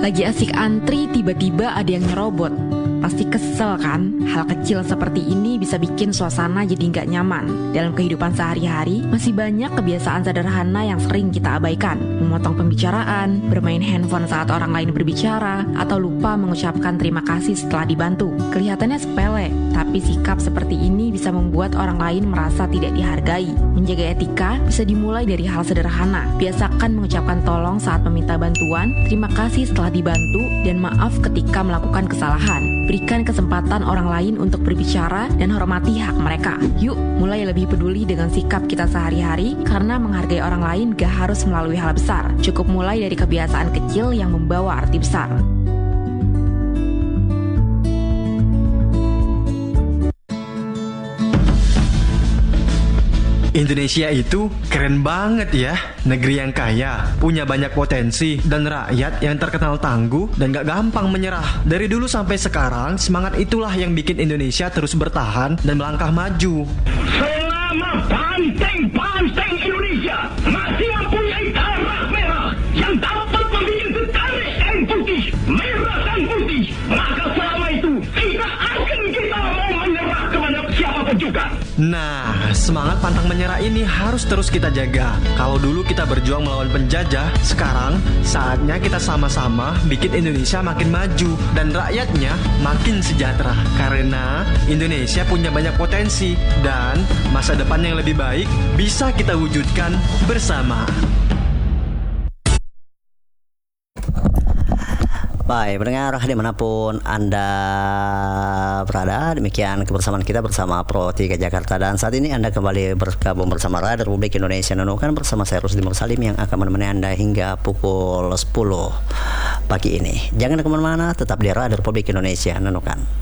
Lagi asik antri, tiba-tiba ada yang nyerobot. Pasti kesel kan? Hal kecil seperti ini bisa bikin suasana jadi nggak nyaman. Dalam kehidupan sehari-hari, masih banyak kebiasaan sederhana yang sering kita abaikan. Memotong pembicaraan, bermain handphone saat orang lain berbicara, atau lupa mengucapkan terima kasih setelah dibantu. Kelihatannya sepele, tapi sikap seperti ini bisa membuat orang lain merasa tidak dihargai. Menjaga etika bisa dimulai dari hal sederhana. Biasakan mengucapkan tolong saat meminta bantuan, terima kasih setelah dibantu, dan maaf ketika melakukan kesalahan. Berikan kesempatan orang lain untuk berbicara dan hormati hak mereka. Yuk, mulai lebih peduli dengan sikap kita sehari-hari, karena menghargai orang lain gak harus melalui hal besar. Cukup mulai dari kebiasaan kecil yang membawa arti besar. Indonesia itu keren banget ya. Negeri yang kaya, punya banyak potensi, dan rakyat yang terkenal tangguh dan gak gampang menyerah. Dari dulu sampai sekarang, semangat itulah yang bikin Indonesia terus bertahan dan melangkah maju. Selama banteng-banteng Indonesia masih mempunyai darah merah yang dapat membikin ketarik dan putih, merah dan putih, maka selama itu tidak akan kita mau menyerah kepada siapapun juga. Nah, semangat pantang menyerah ini harus terus kita jaga. Kalau dulu kita berjuang melawan penjajah, sekarang saatnya kita sama-sama bikin Indonesia makin maju dan rakyatnya makin sejahtera. Karena Indonesia punya banyak potensi dan masa depan yang lebih baik bisa kita wujudkan bersama. Baik, pendengar dimanapun Anda berada, demikian kebersamaan kita bersama Pro 3 Jakarta. Dan saat ini Anda kembali bergabung bersama Radio Republik Indonesia Nunukan bersama saya Rusdi Mursalim yang akan menemani Anda hingga pukul 10 pagi ini. Jangan kemana-mana, tetap di Radio Republik Indonesia Nunukan.